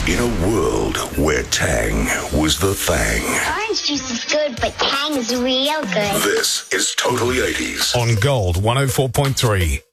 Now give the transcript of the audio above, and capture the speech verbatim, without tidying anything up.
In a world where Tang was the thing. Orange juice is good, but Tang is real good. This is Totally eighties. On Gold one oh four point three.